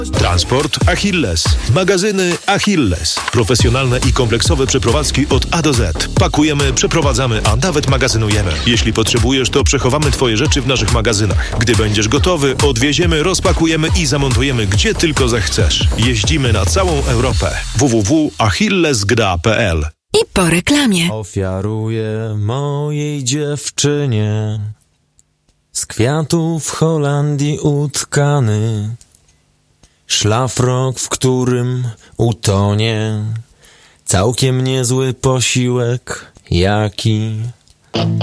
Transport Achilles. Magazyny Achilles. Profesjonalne i kompleksowe przeprowadzki od A do Z. Pakujemy, przeprowadzamy, a nawet magazynujemy. Jeśli potrzebujesz, to przechowamy Twoje rzeczy w naszych magazynach. Gdy będziesz gotowy, odwieziemy, rozpakujemy i zamontujemy gdzie tylko zechcesz. Jeździmy na całą Europę. www.achillesgra.pl. I po reklamie. Ofiaruję mojej dziewczynie z kwiatów Holandii utkany szlafrok, w którym utonie całkiem niezły posiłek, jaki